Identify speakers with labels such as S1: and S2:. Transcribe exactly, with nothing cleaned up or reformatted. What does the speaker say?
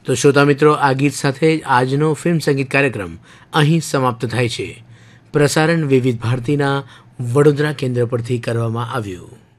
S1: તો શ્રોતા મિત્રો, આ ગીત સાથે આજનો ફિલ્મ સંગીત કાર્યક્રમ અહીં સમાપ્ત થાય છે. પ્રસારણ વિવિધ ભારતીના વડોદરા કેન્દ્ર પરથી કરવામાં આવ્યું.